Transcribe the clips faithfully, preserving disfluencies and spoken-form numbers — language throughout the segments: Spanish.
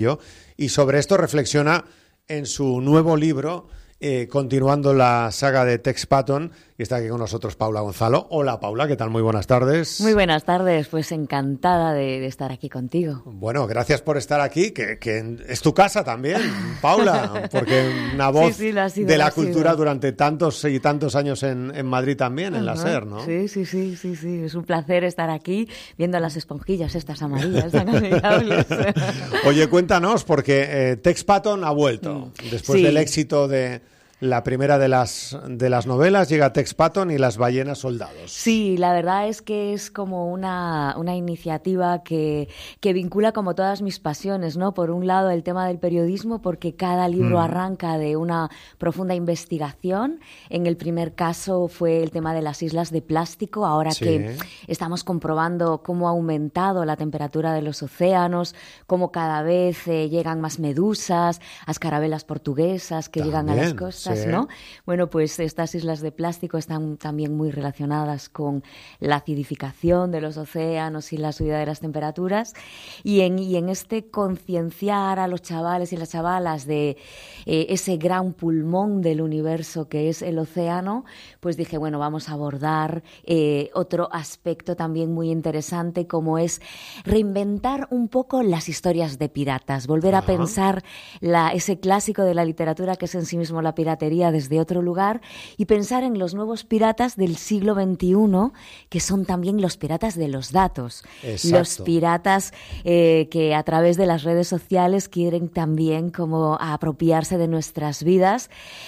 Y sobre esto reflexiona en su nuevo libro, eh, continuando la saga de Tex Patton, y está aquí con nosotros Paula Gonzalo. Hola Paula, ¿qué tal? Muy buenas tardes. Muy buenas tardes, pues encantada de, de estar aquí contigo. Bueno, gracias por estar aquí, que, que es tu casa también, Paula, porque una voz sí, sí, lo ha sido, de la lo ha cultura sido. durante tantos y tantos años en, en Madrid también, en la Ajá. SER, ¿no? Sí, sí, sí, sí, sí, es un placer estar aquí viendo las esponjillas estas amarillas tan amigables. Oye, cuéntanos, porque eh, Tex Patton ha vuelto, después Sí. del éxito de la primera de las, de las novelas, llega Tex Patton y Las ballenas soldados. Sí, la verdad es que es como una, una iniciativa que, que vincula como todas mis pasiones, ¿no? Por un lado el tema del periodismo, porque cada libro Mm. arranca de una profunda investigación. En el primer caso fue el tema de las islas de plástico, ahora Sí. que estamos comprobando cómo ha aumentado la temperatura de los océanos, cómo cada vez eh, llegan más medusas, escarabelas portuguesas que llegan a las También, costas. sí. ¿No? Bueno, pues estas islas de plástico están también muy relacionadas con la acidificación de los océanos y la subida de las temperaturas. Y en, y en este concienciar a los chavales y las chavalas de eh, ese gran pulmón del universo que es el océano, pues dije, bueno, vamos a abordar eh, otro aspecto también muy interesante, como es reinventar un poco las historias de piratas, volver Ajá. a pensar la, ese clásico de la literatura que es en sí mismo la piratería desde otro lugar y pensar en los nuevos piratas del siglo veintiuno, que son también los piratas de los datos. Exacto. Los piratas eh, que a través de las redes sociales quieren también como apropiarse de nuestras vidas,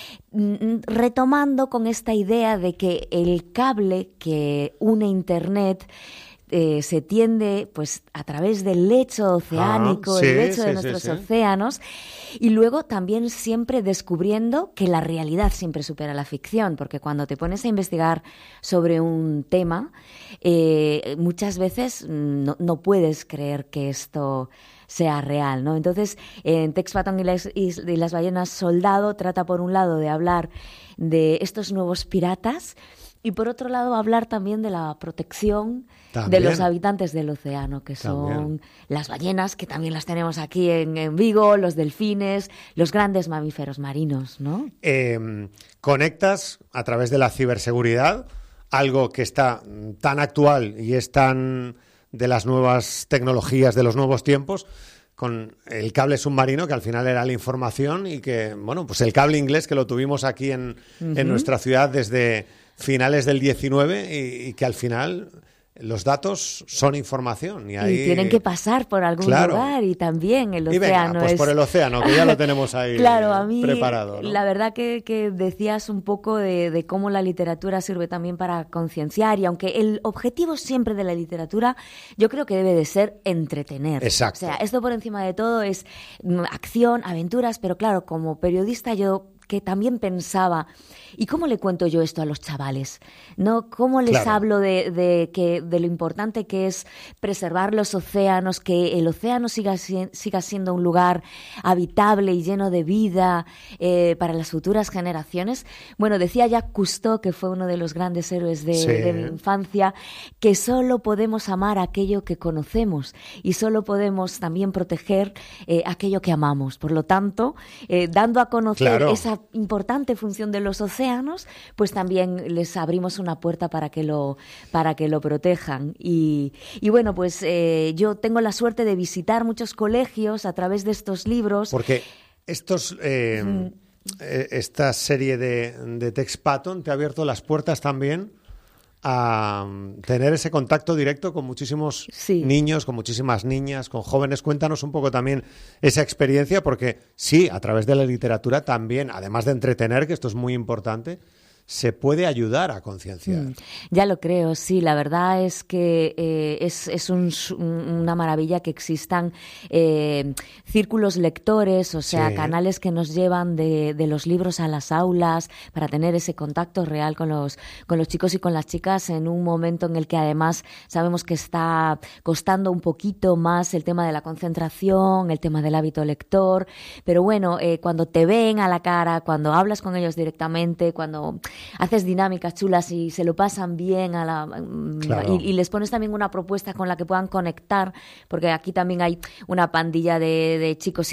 mm, retomando con esta idea de que el cable que une Internet Eh, se tiende pues a través del lecho oceánico, Ah, sí, el lecho sí, de sí, nuestros sí. océanos, y luego también siempre descubriendo que la realidad siempre supera la ficción, porque cuando te pones a investigar sobre un tema, eh, muchas veces no, no puedes creer que esto sea real, ¿no? Entonces, en Tex Patton y las, y las ballenas soldado trata por un lado de hablar de estos nuevos piratas, y por otro lado hablar también de la protección También. de los habitantes del océano, que son También. las ballenas, que también las tenemos aquí en, en Vigo, los delfines, los grandes mamíferos marinos, ¿no? Eh, conectas a través de la ciberseguridad, algo que está tan actual y es tan de las nuevas tecnologías, de los nuevos tiempos, con el cable submarino, que al final era la información, y que, bueno, pues el cable inglés, que lo tuvimos aquí en, Uh-huh. en nuestra ciudad desde finales del diecinueve, y, y que al final los datos son información. Y, ahí, Y tienen que pasar por algún Claro. lugar, y también el Y venga, océano pues es... por el océano, que ya lo tenemos ahí Claro, a mí preparado, ¿no? la verdad que, que decías un poco de, de cómo la literatura sirve también para concienciar, y aunque el objetivo siempre de la literatura yo creo que debe de ser entretener. Exacto. O sea, esto por encima de todo es mm, acción, aventuras, pero claro, como periodista yo que también pensaba, ¿y cómo le cuento yo esto a los chavales? ¿No? ¿Cómo les Claro. hablo de, de, que, de lo importante que es preservar los océanos, que el océano siga, si- siga siendo un lugar habitable y lleno de vida eh, para las futuras generaciones? Bueno, decía Jacques Cousteau, que fue uno de los grandes héroes de, Sí. de mi infancia, que solo podemos amar aquello que conocemos y solo podemos también proteger eh, aquello que amamos. Por lo tanto, eh, dando a conocer Claro. esa importante función de los océanos, pues también les abrimos una puerta para que lo, para que lo protejan. Y, y bueno, pues eh, yo tengo la suerte de visitar muchos colegios a través de estos libros. Porque estos, eh, eh, esta serie de, de Tex Patton te ha abierto las puertas también a um, tener ese contacto directo con muchísimos Sí. niños, con muchísimas niñas, con jóvenes. Cuéntanos un poco también esa experiencia, porque sí, a través de la literatura también, además de entretener, que esto es muy importante, se puede ayudar a concienciar. Mm, ya lo creo, sí. La verdad es que eh, es, es un, una maravilla que existan eh, círculos lectores, o sea, Sí. canales que nos llevan de, de los libros a las aulas para tener ese contacto real con los, con los chicos y con las chicas en un momento en el que además sabemos que está costando un poquito más el tema de la concentración, el tema del hábito lector, pero bueno, eh, cuando te ven a la cara, cuando hablas con ellos directamente, cuando haces dinámicas chulas y se lo pasan bien a la claro. y, y les pones también una propuesta con la que puedan conectar, porque aquí también hay una pandilla de, de chicos